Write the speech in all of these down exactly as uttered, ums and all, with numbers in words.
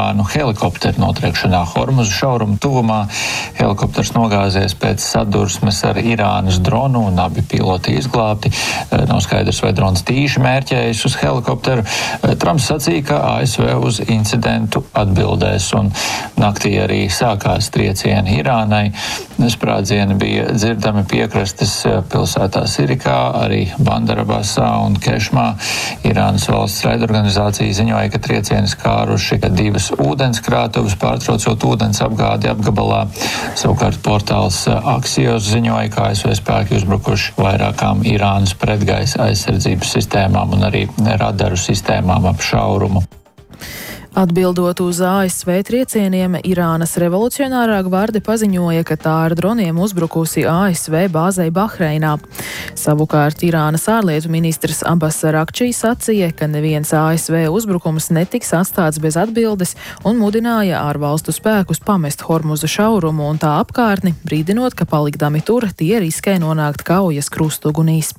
Irānu helikopteru notriekšanā Hormuza šauruma tuvumā. Helikopters nogāzies pēc sadursmes ar Irānas dronu un abi piloti izglābti. Nav skaidrs, vai drons tīši mērķējis uz helikopteru. Trumps sacīja, ka A S V uz incidentu atbildēs, un naktī arī sākās triecieni Irānai. Sprādzieni bija dzirdami piekrastes pilsētā Sirikā, arī Bandarabasā un Kešmā. Irānas valsts raidorganizācija ziņoja, ka triecieni skāruši divas ūdenskrātuves, pārtraucot ūdens apgādi apgabalā. Savukārt portāls Axios ziņoja, ka A S V spēki uzbrukuši vairākām Irānas pretgaisa aizsardzības sistēmām un arī radaru sistēmām ap šaurumu. Atbildot uz A S V triecieniem, Irānas revolucionārā gvarde paziņoja, ka tā ar droniem uzbrukusi A S V bāzei Bahreinā. Savukārt Irānas ārlietu ministrs Abbas Arakčī sacīja, ka neviens A S V uzbrukums netiks atstāts bez atbildes un mudināja ārvalstu spēkus pamest Hormuza šaurumu un tā apkārtni, brīdinot, ka palikdami tur tie riskē nonākt kaujas krustugunīs.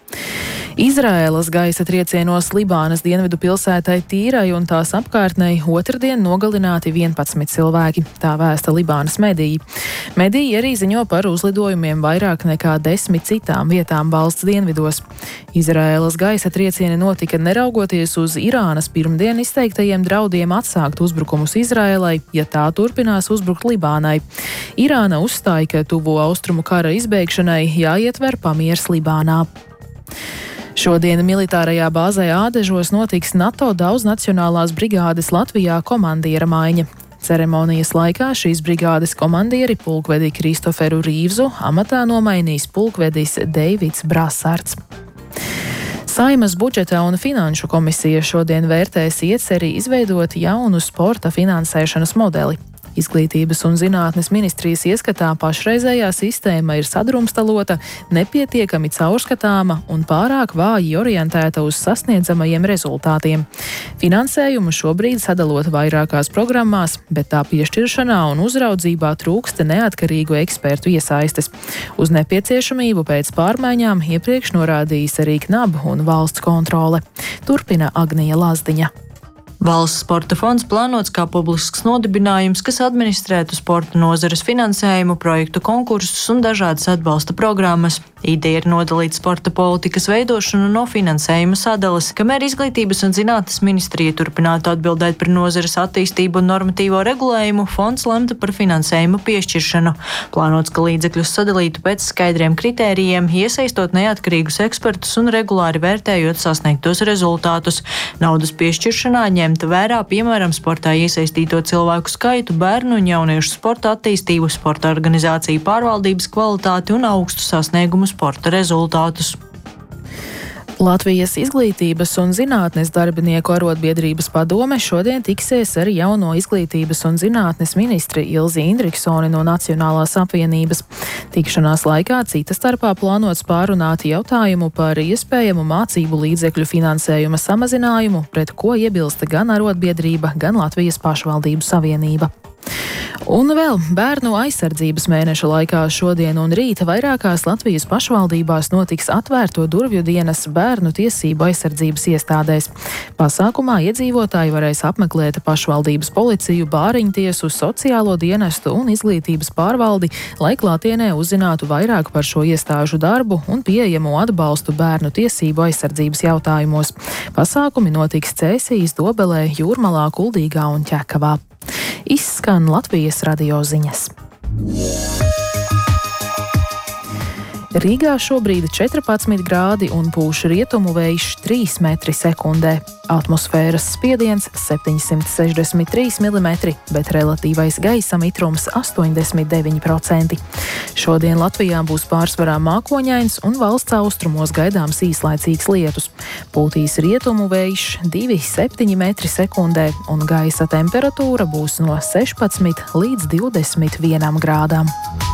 Izraēlas gaisa triecienos Libānas dienvidu pilsētai Tīrai un tās apkārtnei otrdien nogalināti vienpadsmit cilvēki, tā vēsta Libānas mediji. Mediji arī ziņo par uzlidojumiem vairāk nekā desmit citām vietām valsts dienvidos. Izraēlas gaisa triecieni notika neraugoties uz Irānas pirmdien izteiktajiem draudiem atsākt uzbrukumus Izraēlai, ja tā turpinās uzbrukt Libānai. Irāna uzstāja, ka tuvo austrumu kara izbeigšanai jāietver pamiers Libānā. Šodien militārajā bāzē Ādežos notiks NATO daudznacionālās brigādes Latvijā komandiera maiņa. Ceremonijas laikā šīs brigādes komandieri pulkvedi Kristoferu Rīvzu amatā nomainīs pulkvedis Deivids Brasards. Saeimas budžeta un finanšu komisija šodien vērtēs ieceri izveidot jaunu sporta finansēšanas modeli. Izglītības un zinātnes ministrijas ieskatā pašreizējā sistēma ir sadrumstalota, nepietiekami caurskatāma un pārāk vāji orientēta uz sasniedzamajiem rezultātiem. Finansējumu šobrīd sadalot vairākās programmās, bet tā piešķiršanā un uzraudzībā trūksta neatkarīgu ekspertu iesaistes. Uz nepieciešamību pēc pārmaiņām iepriekš norādījis arī KNAB un valsts kontrole. Turpina Agnija Lazdiņa. Valsts sporta fonds plānots kā publisks nodibinājums, kas administrētu sporta nozares finansējumu, projektu konkursus un dažādas atbalsta programmas. Ideja ir nodalīt sporta politikas veidošanu no finansējuma sadalas, kamēr Izglītības un zinātnes ministrija turpinātu atbildēt par nozares attīstību un normatīvo regulējumu, fonds lemta par finansējumu piešķiršanu. Plānots, ka līdzekļus sadalītu pēc skaidriem kritērijiem, iesaistot neatkarīgus ekspertus un regulāri vērtējot sasniegtos rezultātus. Naudas piešķiršanā ņemta vērā, piemēram, sportā iesaistīto cilvēku skaitu, bērnu un jauniešu sporta attīstību, sporta organizāciju pārvaldības kvalitāti un augstu sasniegumu sporta rezultātus. Latvijas Izglītības un zinātnes darbinieku arotbiedrības padome šodien tiksies ar jauno izglītības un zinātnes ministri Ilzi Indriksoni no Nacionālās apvienības. Tikšanās laikā cita starpā plānots pārunāt jautājumu par iespējamu mācību līdzekļu finansējuma samazinājumu, pret ko iebilsta gan arotbiedrība, gan Latvijas pašvaldību savienība. Un vēl bērnu aizsardzības mēneša laikā šodien un rīt vairākās Latvijas pašvaldībās notiks atvērto durvju dienas bērnu tiesību aizsardzības iestādēs. Pasākumā iedzīvotāji varēs apmeklēt pašvaldības policiju, bāriņtiesu, sociālo dienestu un izglītības pārvaldi, lai klātienē uzzinātu vairāk par šo iestāžu darbu un pieejamo atbalstu bērnu tiesību aizsardzības jautājumos. Pasākumi notiks Cēsīs, Dobelē, Jūrmalā, Kuldīgā un Ķekavā. Izskan Latvijas radio ziņas. Rīgā šobrīd četrpadsmit grādi un pūš rietumu vējš trīs metri sekundē. Atmosfēras spiediens septiņsimt sešdesmit trīs milimetri, bet relatīvais gaisa mitrums astoņdesmit deviņi procenti. Šodien Latvijā būs pārsvarā mākoņains un valsts austrumos gaidāms īslaicīgs lietus. Pūtīs rietumu vējš divi komats septiņi metri sekundē un gaisa temperatūra būs no sešpadsmit līdz divdesmit vienām grādām.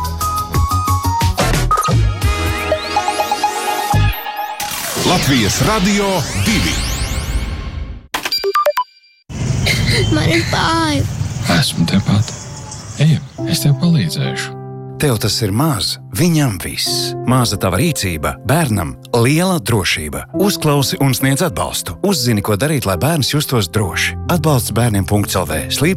Latvijas radio divi. Man ir bail. Esmu tepat. Ejam, es tev palīdzēšu. Tev tas ir maz, viņam viss. Maza tava rīcība, bērnam liela drošība. Uzklausi un sniedz atbalstu. Uzzini, ko darīt, lai bērns justos droši. Atbalsts bērniem punkt el vē.